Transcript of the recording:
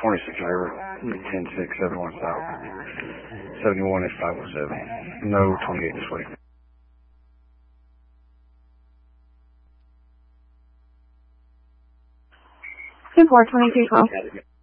26 River, 10671 South. 71 is 507. No 28 this way. 2422 12.